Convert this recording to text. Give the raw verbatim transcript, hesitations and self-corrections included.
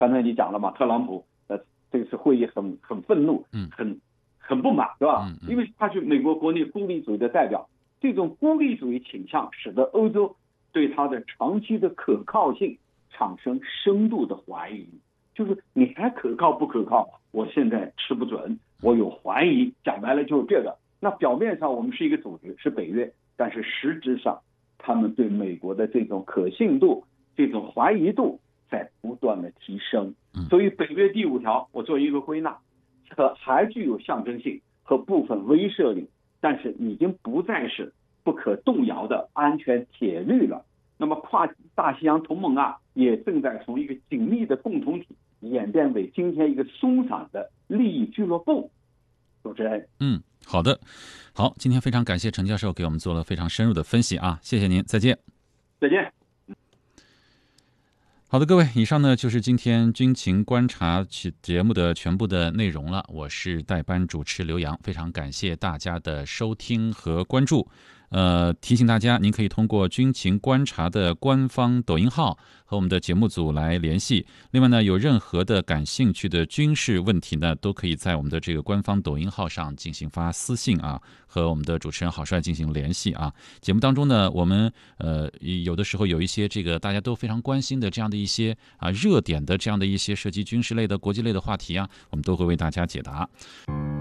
刚才你讲了嘛，特朗普呃这次会议很很愤怒， 嗯， 很很不满，对吧？ 嗯嗯、 因为他是美国国内孤立主义的代表，这种孤立主义倾向使得欧洲对他的长期的可靠性产生深度的怀疑，就是你还可靠不可靠？我现在吃不准，我有怀疑。讲白了就是这个。那表面上我们是一个组织，是北约，但是实质上他们对美国的这种可信度、这种怀疑度在不断的提升。所以北约第五条，我做一个归纳，和还具有象征性和部分威慑力，但是已经不再是不可动摇的安全铁律了。那么跨大西洋同盟啊，也正在从一个紧密的共同体演变为今天一个松散的利益俱乐部。主持人， 嗯，好的，好，今天非常感谢陈教授给我们做了非常深入的分析啊，谢谢您，再见。 再见。 好的，各位，以上呢就是今天军情观察节目的全部的内容了。我是代班主持刘洋，非常感谢大家的收听和关注。呃，提醒大家，您可以通过军情观察的官方抖音号和我们的节目组来联系。另外呢，有任何的感兴趣的军事问题呢，都可以在我们的这个官方抖音号上进行发私信啊，和我们的主持人郝帅进行联系啊。节目当中呢，我们呃有的时候有一些这个大家都非常关心的这样的一些啊热点的这样的一些涉及军事类的、国际类的话题啊，我们都会为大家解答。